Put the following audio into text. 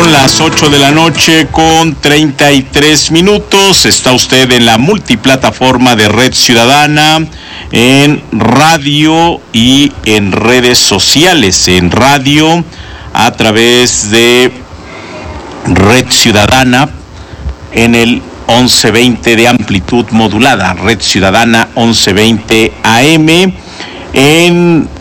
Son las 8 de la noche con 33 minutos. Está usted en la multiplataforma de Red Ciudadana, en radio y en redes sociales. En radio a través de Red Ciudadana en el 1120 de amplitud modulada, Red Ciudadana 1120 AM, en